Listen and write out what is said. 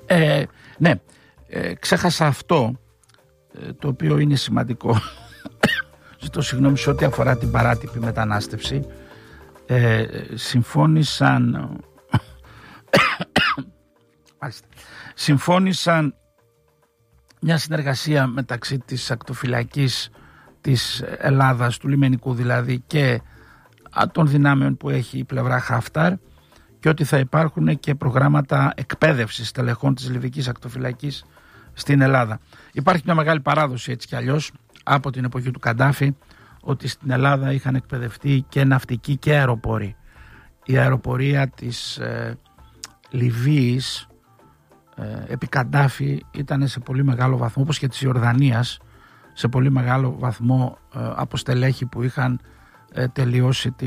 Ναι, ξέχασα αυτό, το οποίο είναι σημαντικό. Ζητώ συγγνώμη σε ό,τι αφορά την παράτυπη μετανάστευση. Συμφώνησαν μια συνεργασία μεταξύ της ακτοφυλακής της Ελλάδας, του λιμενικού δηλαδή, και των δυνάμεων που έχει η πλευρά Χαφτάρ, και ότι θα υπάρχουν και προγράμματα εκπαίδευσης τελεχών της Λιβικής ακτοφυλακής στην Ελλάδα. Υπάρχει μια μεγάλη παράδοση έτσι κι αλλιώς από την εποχή του Καντάφη, ότι στην Ελλάδα είχαν εκπαιδευτεί και ναυτικοί και αεροπόροι. Η αεροπορία της Λιβύης επί Καντάφη ήταν σε πολύ μεγάλο βαθμό, όπως και της Ιορδανίας, σε πολύ μεγάλο βαθμό από στελέχη που είχαν τελειώσει